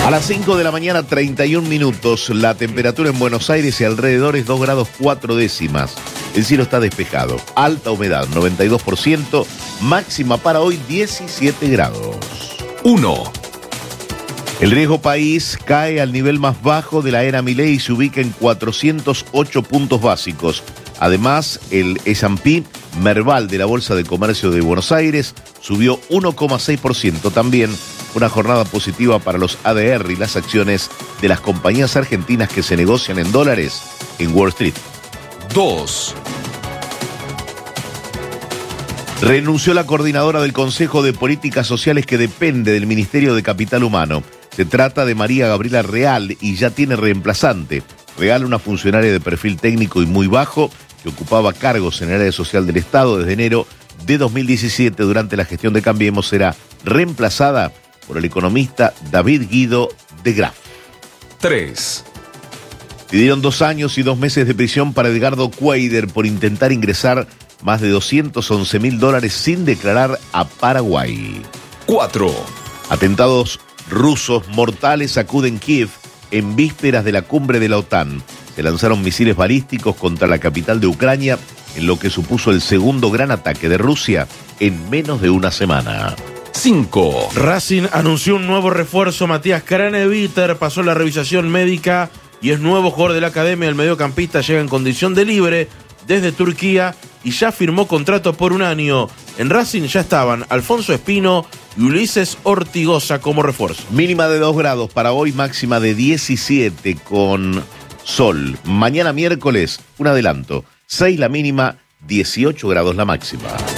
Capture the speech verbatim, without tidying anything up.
A las cinco de la mañana, treinta y un minutos, la temperatura en Buenos Aires y alrededores dos grados cuatro décimas. El cielo está despejado, alta humedad, noventa y dos por ciento, máxima para hoy diecisiete grados. uno. El riesgo país cae al nivel más bajo de la era Milei y se ubica en cuatrocientos ocho puntos básicos. Además, el ese and pe Merval de la Bolsa de Comercio de Buenos Aires subió uno coma seis por ciento. También una jornada positiva para los A D R y las acciones de las compañías argentinas que se negocian en dólares en Wall Street. dos. Renunció la coordinadora del Consejo de Políticas Sociales que depende del Ministerio de Capital Humano. Se trata de María Gabriela Real y ya tiene reemplazante. Real, una funcionaria de perfil técnico y muy bajo, que ocupaba cargos en el área social del Estado desde enero de dos mil diecisiete. Durante la gestión de Cambiemos será reemplazada por el economista David Guido de Graaf. tres. Pidieron dos años y dos meses de prisión para Edgardo Cuader por intentar ingresar más de doscientos once mil dólares sin declarar a Paraguay. cuatro. Atentados rusos mortales sacuden Kiev en vísperas de la cumbre de la OTAN. Se lanzaron misiles balísticos contra la capital de Ucrania, en lo que supuso el segundo gran ataque de Rusia en menos de una semana. cinco. Racing anunció un nuevo refuerzo. Matías Craneviter pasó la revisación médica y es nuevo jugador de la academia. El mediocampista llega en condición de libre desde Turquía y ya firmó contrato por un año. En Racing ya estaban Alfonso Espino y Ulises Ortigosa como refuerzo. Mínima de dos grados para hoy, máxima de diecisiete con sol. Mañana miércoles, un adelanto, seis la mínima, dieciocho grados la máxima.